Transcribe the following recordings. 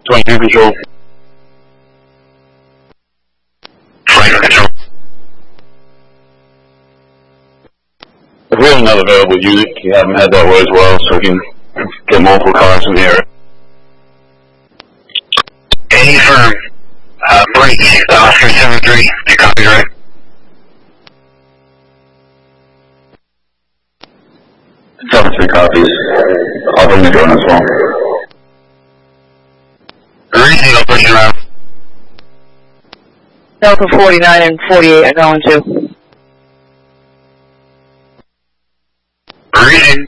22 control. Frank control. If we have another available unit, you have them head that way as well, so we can get multiple cars in the area. Any firm. Break. Oscar 73. You copy, right? Seven 3 copies. I'll bring the drone as well. Reason I'll push it around. Delta 49 and 48 are going to. Reason.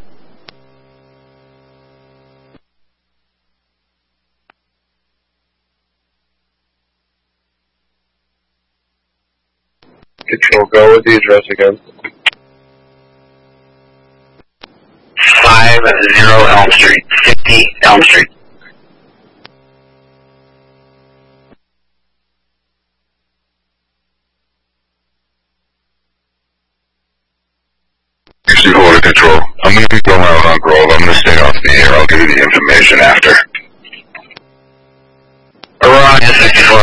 Control, go with the address again. 50 Elm Street. 50 Elm Street. Houston Border Control. I'm going to be going out on Grove. I'm going to stay off the air. I'll give you the information after. Roger, 64.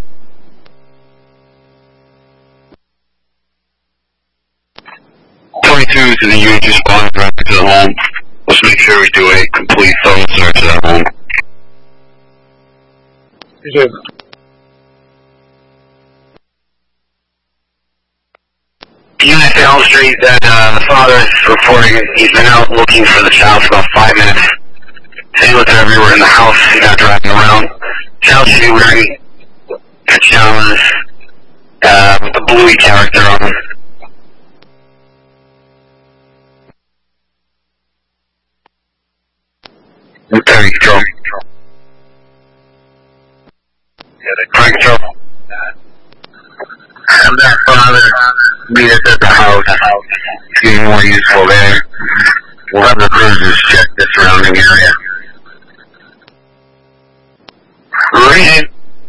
To the unit responding back to the home. Let's make sure we do a complete thorough search of that home. Unit to Elm Street, that the father is reporting he's been out looking for the child for about 5 minutes. So he looked everywhere in the house, he's not driving around. Child should be wearing pajamas with the Bluey character on them. Okay, control. Frank control. Have that father meet us at the house. Getting more useful there. We'll have the cruisers check the surrounding area.